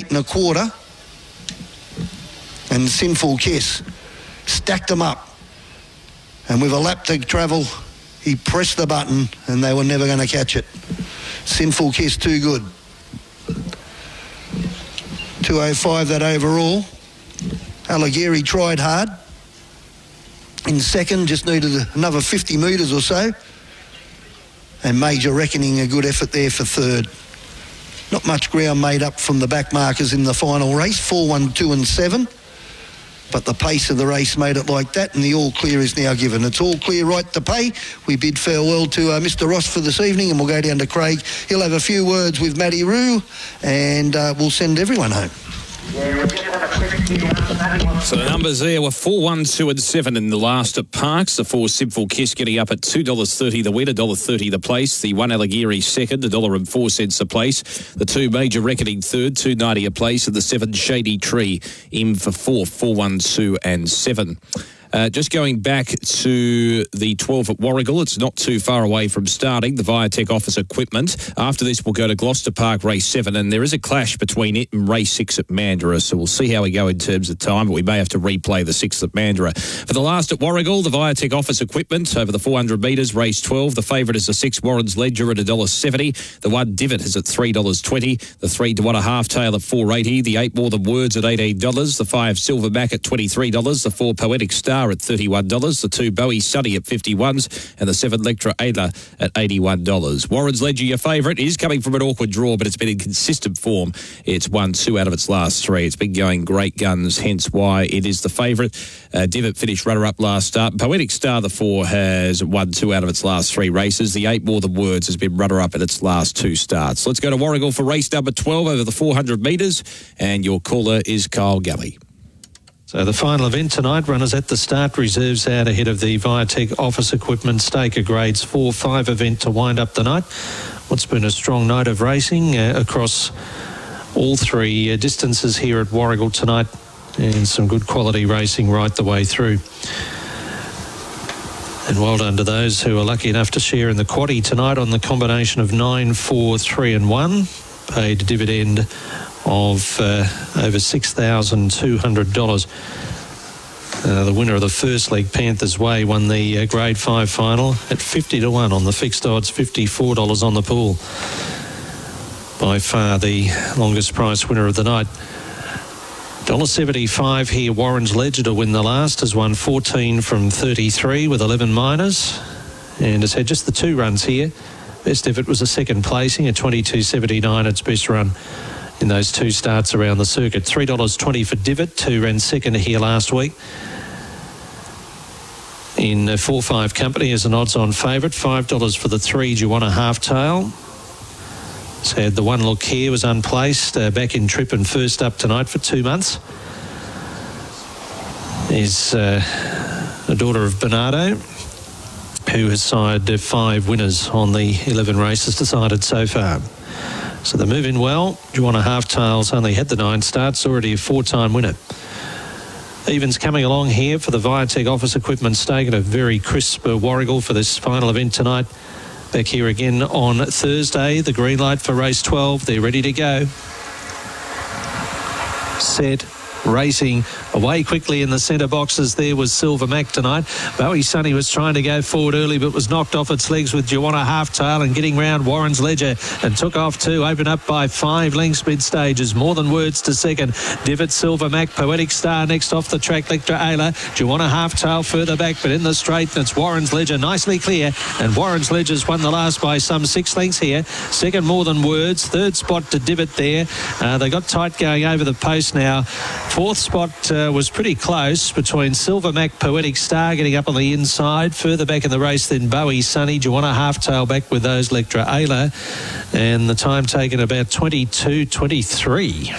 8.25. And Sinful Kiss stacked them up. And with a lap to travel, he pressed the button and they were never going to catch it. Sinful Kiss, too good. 205 that overall. Alighieri tried hard. In second, just needed another 50 metres or so. And Major Reckoning, a good effort there for third. Not much ground made up from the back markers in the final race, 4, 1, 2 and 7. But the pace of the race made it like that, and the all clear is now given. It's all clear, right to pay. We bid farewell to Mr. Ross for this evening, and we'll go down to Craig. He'll have a few words with Matty Roo, and we'll send everyone home. So the numbers there were 4, 1, 2 and 7 in the last at Parks. The 4 Simple Kiss getting up at $2.30 the win, $1.30 the place. The 1 Alighieri second, $1.04 a place. The 2 Major Reckoning third, $2.90 a place. And the 7 Shady Tree in for fourth, 4, 1, 2 and 7. Just going back to the 12 at Warragul, it's not too far away from starting, the Viatech Office Equipment. After this, we'll go to Gloucester Park Race 7, and there is a clash between it and Race 6 at Mandurah, so we'll see how we go in terms of time, but we may have to replay the 6th at Mandurah. For the last at Warragul, the Viatech Office Equipment over the 400 metres, Race 12. The favourite is the 6 Warren's Ledger at $1.70. The 1 Divot is at $3.20. The 3 Dewata Halftail at $4.80. The 8 More Than Words at $18. The 5 Silver Mac at $23. The 4 Poetic Star at $31. The 2 Bowie Sunny at $51s. And the 7 Lectra Ayla at $81. Warren's Ledger, your favourite, is coming from an awkward draw, but it's been in consistent form. It's won 2 out of its last 3. It's been going great guns, hence why it is the favourite. Divot finished runner-up last start. Poetic Star, the 4, has won 2 out of its last 3 races. The 8 More Than Words has been runner-up at its last 2 starts. Let's go to Warragul for race number 12 over the 400 metres. And your caller is Kyle Galley. So the final event tonight, runners at the start, reserves out ahead of the Viatech Office Equipment Staker Grades 4-5 event to wind up the night. What's been a strong night of racing across all 3 distances here at Warragul tonight, and some good quality racing right the way through. And well done to those who are lucky enough to share in the quaddie tonight on the combination of 9, 4, 3 and 1. Paid a dividend of over $6,200. The winner of the first leg, Panthers Way, won the Grade 5 final at 50 to 1 on the fixed odds, $54 on the pool. By far the longest price winner of the night. $1.75 here, Warren's Ledger to win the last, has won 14 from 33 with 11 minors, and has had just the 2 runs here. Best effort was a second placing at 22.79, its best run in those 2 starts around the circuit. $3.20 for Divot, who ran second here last week in 4-5 company as an odds-on favourite. $5 for the 3 Dewata Halftail. It's had the 1 Look Here, was unplaced, back in trip and first up tonight for 2 months. Is a daughter of Bernardo, who has sired 5 winners on the 11 races decided so far. So they move in well. Dewata Halftail's only had the 9 starts, already a 4-time winner. Evans coming along here for the Viatech Office Equipment Stake at a very crisp Warragul for this final event tonight. Back here again on Thursday. The green light for race 12. They're ready to go. Set. Racing away quickly in the centre boxes there was Silver Mac tonight. Bowie Sunny was trying to go forward early but was knocked off its legs with Dewata Halftail, and getting round Warren's Ledger and took off too. Opened up by 5 lengths mid-stages. More Than Words to second. Divot, Silver Mac, Poetic Star next off the track. Lectra Ayla, Dewata Halftail further back, but in the straight, and it's Warren's Ledger nicely clear, and Warren's Ledger's won the last by some 6 lengths here. Second More Than Words. Third spot to Divot there. They got tight going over the post now. 4th spot was pretty close between Silver Mac, Poetic Star getting up on the inside. Further back in the race then Bowie Sunny, Dewata Halftail back with those Lectra Ayla, and the time taken about 22.23.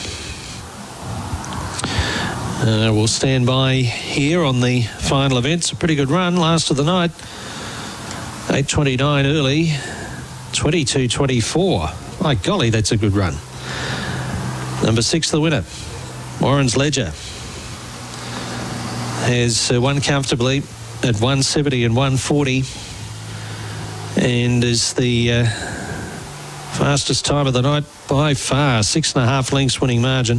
We'll stand by here on the final event. It's a pretty good run, last of the night. 8.29 early, 22.24. My golly, that's a good run. Number 6, the winner, Warren's Ledger, has won comfortably at 170 and 140, and is the fastest time of the night by far. 6.5 lengths winning margin.